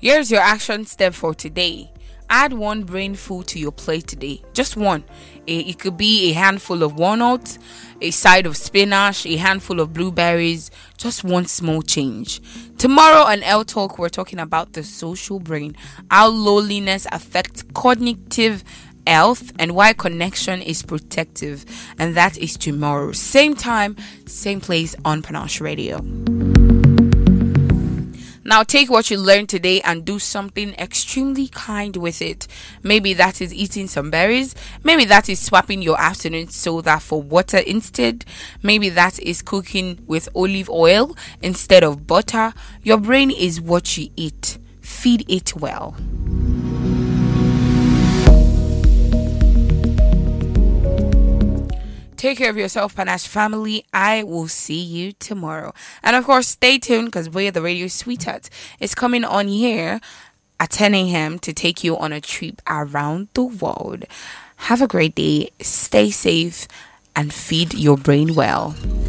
Here's your action step for today. Add one brain food to your plate today. Just one. It could be a handful of walnuts, a side of spinach, a handful of blueberries. Just one small change. Tomorrow on L Talk, we're talking about the social brain, how loneliness affects cognitive health, and why connection is protective. And that is tomorrow. Same time, same place on Panache Radio. Now take what you learned today and do something extremely kind with it. Maybe that is eating some berries. Maybe that is swapping your afternoon soda for water instead. Maybe that is cooking with olive oil instead of butter. Your brain is what you eat. Feed it well. Take care of yourself, Panache family. I will see you tomorrow. And of course, stay tuned because Where the Radio Sweetheart is coming on here at 10 a.m. to take you on a trip around the world. Have a great day. Stay safe and feed your brain well.